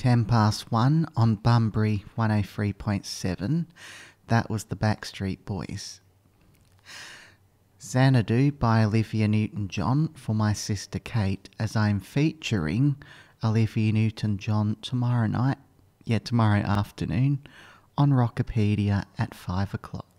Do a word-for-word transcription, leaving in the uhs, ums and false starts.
ten past one on Bunbury one oh three point seven. That was the Backstreet Boys. Xanadu by Olivia Newton-John for my sister Kate, as I'm featuring Olivia Newton-John tomorrow night, yeah, tomorrow afternoon on Rockopedia at five o'clock.